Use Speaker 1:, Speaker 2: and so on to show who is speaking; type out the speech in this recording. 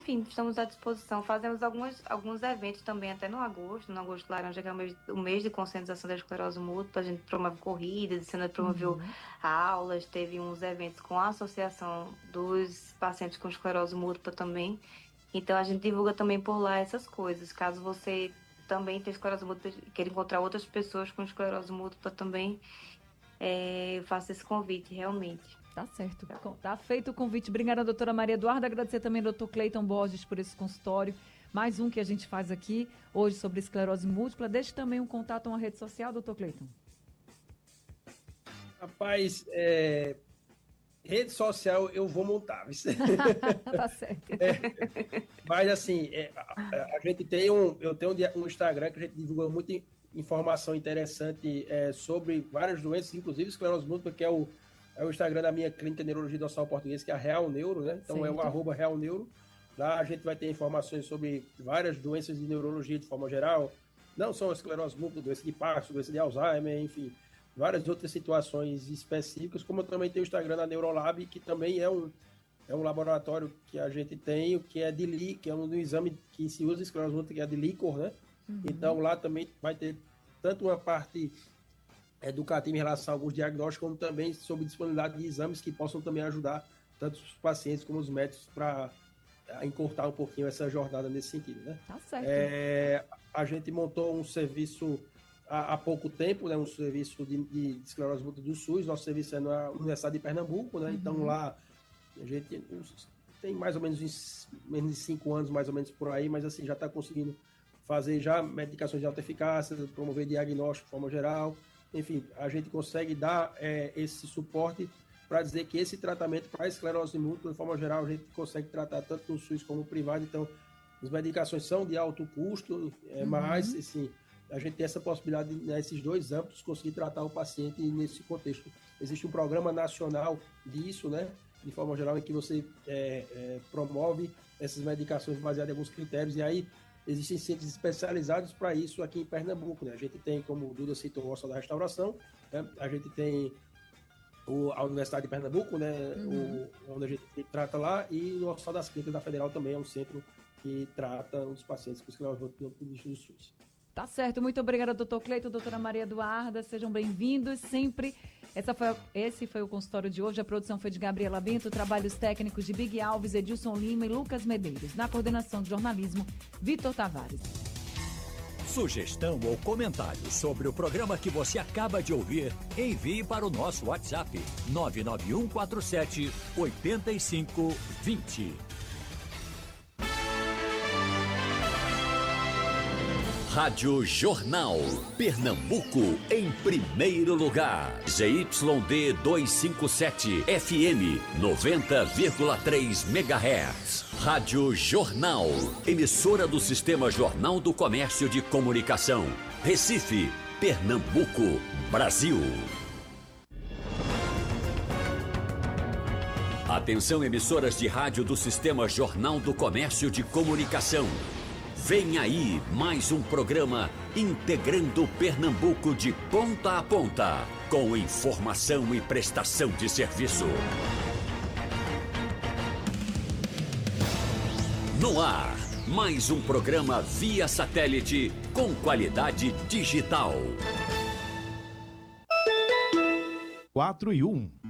Speaker 1: Enfim, estamos à disposição. Fazemos alguns eventos também, até no Agosto Laranja, que é o mês de conscientização da esclerose múltipla. A gente promove corridas, esse ano promoveu aulas, teve uns eventos com a Associação dos Pacientes com Esclerose Múltipla também. Então a gente divulga também por lá essas coisas. Caso você também tenha esclerose múltipla e queira encontrar outras pessoas com esclerose múltipla também, eu faço esse convite, realmente.
Speaker 2: Tá certo. Tá feito o convite. Obrigada, doutora Maria Eduarda. Agradecer também ao doutor Cleiton Borges por esse consultório. Mais um que a gente faz aqui hoje sobre esclerose múltipla. Deixe também um contato, uma rede social, doutor Cleiton.
Speaker 3: Rapaz, rede social eu vou montar.
Speaker 2: Tá certo.
Speaker 3: Mas assim, a gente tem eu tenho um Instagram que a gente divulga muita informação interessante sobre várias doenças, inclusive esclerose múltipla, que é o Instagram da minha clínica de neurologia do Hospital Português, que é a Real Neuro, né? Então certo. É o @Real Neuro. Lá a gente vai ter informações sobre várias doenças de neurologia de forma geral, não só esclerose múltipla, doença de Parkinson, doença de Alzheimer, enfim, várias outras situações específicas, como eu também tenho o Instagram da Neurolab, que também é um laboratório que a gente tem, que é que é um exame que se usa esclerose múltipla, que é de líquor, né? Então lá também vai ter tanto uma parte educativa em relação a alguns diagnósticos, como também sobre disponibilidade de exames que possam também ajudar tanto os pacientes como os médicos para encurtar um pouquinho essa jornada nesse sentido, né?
Speaker 2: Tá certo.
Speaker 3: A gente montou um serviço há pouco tempo, né? Um serviço de esclerose múltipla do SUS. Nosso serviço é na Universidade de Pernambuco, né? Então lá a gente tem mais ou menos menos de 5 anos, mais ou menos por aí, mas assim já está conseguindo fazer já medicações de alta eficácia, promover diagnóstico de forma geral. Enfim, a gente consegue dar esse suporte para dizer que esse tratamento para a esclerose múltipla, de forma geral, a gente consegue tratar tanto no SUS como no privado. Então, as medicações são de alto custo, mas assim, a gente tem essa possibilidade, nesses dois âmbitos, conseguir tratar o paciente nesse contexto. Existe um programa nacional disso, né? De forma geral, em que você promove essas medicações baseadas em alguns critérios, e aí existem centros especializados para isso aqui em Pernambuco, né? A gente tem, como o Duda citou, o Hospital da Restauração, né? A gente tem a Universidade de Pernambuco, né? Onde a gente trata lá, e o Hospital das Clínicas da Federal também é um centro que trata os pacientes com esclerose múltipla do SUS.
Speaker 2: Tá certo, muito obrigada, doutor Cleiton, doutora Maria Eduarda, sejam bem-vindos sempre. Esse foi o consultório de hoje, a produção foi de Gabriela Bento, trabalhos técnicos de Big Alves, Edilson Lima e Lucas Medeiros. Na coordenação de jornalismo, Vitor Tavares.
Speaker 4: Sugestão ou comentário sobre o programa que você acaba de ouvir, envie para o nosso WhatsApp 99147-8520. Rádio Jornal, Pernambuco, em primeiro lugar. ZYD 257, FM 90,3 MHz. Rádio Jornal, emissora do Sistema Jornal do Comércio de Comunicação. Recife, Pernambuco, Brasil. Atenção, emissoras de rádio do Sistema Jornal do Comércio de Comunicação. Vem aí mais um programa integrando Pernambuco de ponta a ponta, com informação e prestação de serviço. No ar, mais um programa via satélite com qualidade digital.
Speaker 5: 4 e 1.